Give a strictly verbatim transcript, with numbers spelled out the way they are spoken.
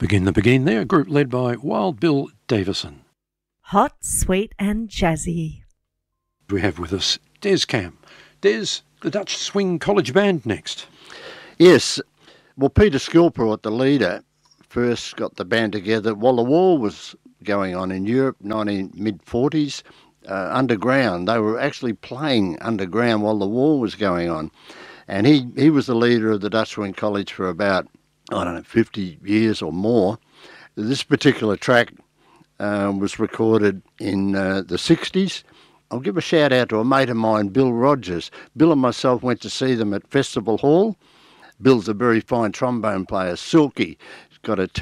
Begin the Begin there, a group led by Wild Bill Davison. Hot, sweet and jazzy. We have with us Des Camp. Des, the Dutch Swing College Band next. Yes, well, Peter Skilport, the leader, first got the band together while the war was going on in Europe, nineteen mid forties, uh, underground. They were actually playing underground while the war was going on. And he, he was the leader of the Dutch Swing College for about, I don't know, fifty years or more. This particular track uh, was recorded in uh, the sixties. I'll give a shout out to a mate of mine, Bill Rogers. Bill and myself went to see them at Festival Hall. Bill's a very fine trombone player, silky. He's got a